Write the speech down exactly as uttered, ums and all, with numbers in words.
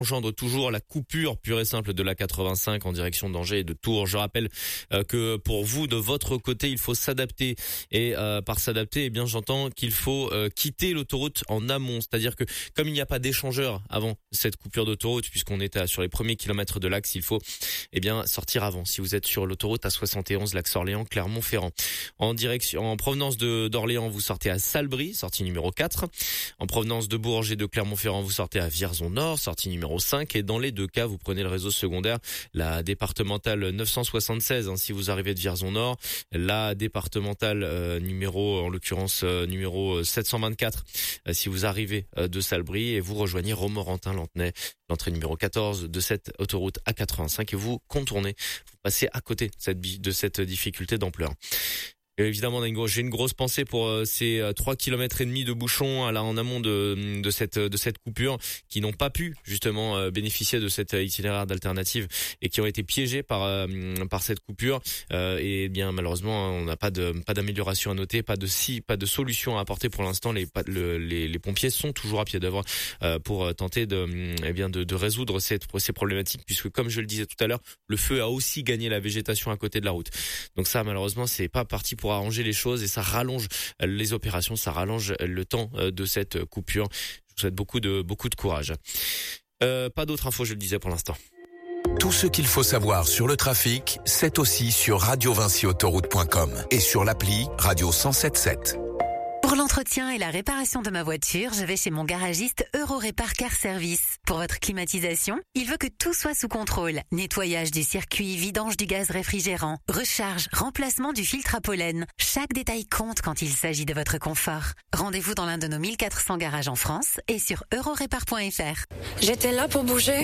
engendre toujours la coupure pure et simple de la quatre-vingt-cinq en direction d'Angers et de Tours. Je rappelle euh, que pour vous, de votre côté, il faut s'adapter. Et euh, par s'adapter, eh bien, j'entends qu'il faut euh, quitter l'autoroute en amont. C'est-à-dire que comme il n'y a pas d'échangeur avant cette coupure d'autoroute, puisqu'on est sur les premiers kilomètres de l'axe, il faut eh bien sortir avant. Si vous êtes sur l'autoroute A soixante et onze, l'axe Orléans, Clermont-Ferrand. En direction, en provenance de d'Orléans, vous sortez à Salbris, sortie numéro quatre. En provenance de Bourges et de Clermont-Ferrand, vous sortez à Vierzon-Nord, sortie numéro cinq. Et dans les deux cas, vous prenez le réseau secondaire, la départementale neuf cent soixante-seize, hein, si vous arrivez de Vierzon-Nord, la départementale euh, numéro, en l'occurrence euh, numéro sept cent vingt-quatre, euh, si vous arrivez euh, de Salbris, et vous rejoignez Romorantin-Lantenay, l'entrée numéro quatorze de cette autoroute A quatre-vingt-cinq, et vous contournez, vous passez à côté de cette, de cette difficulté d'ampleur. Et évidemment, j'ai une grosse pensée pour euh, ces euh, trois kilomètres et demi de bouchons là en amont de de cette de cette coupure, qui n'ont pas pu justement euh, bénéficier de cet itinéraire d'alternative et qui ont été piégés par euh, par cette coupure. Euh, et bien malheureusement, on n'a pas de pas d'amélioration à noter, pas de si pas de solution à apporter pour l'instant. Les le, les les pompiers sont toujours à pied d'œuvre euh, pour tenter de eh bien de, de résoudre cette ces problématiques, puisque comme je le disais tout à l'heure, le feu a aussi gagné la végétation à côté de la route. Donc ça, malheureusement, c'est pas parti pour arranger les choses, et ça rallonge les opérations, ça rallonge le temps de cette coupure. Je vous souhaite beaucoup de beaucoup de courage. Euh, pas d'autres infos, je le disais pour l'instant. Tout ce qu'il faut savoir sur le trafic, c'est aussi sur radio vinci autoroute point com et sur l'appli Radio cent sept sept. Pour l'entretien et la réparation de ma voiture, je vais chez mon garagiste Eurorépar Car Service. Pour votre climatisation, il veut que tout soit sous contrôle. Nettoyage du circuit, vidange du gaz réfrigérant, recharge, remplacement du filtre à pollen. Chaque détail compte quand il s'agit de votre confort. Rendez-vous dans l'un de nos mille quatre cents garages en France et sur eurorépar point f r. J'étais là pour bouger.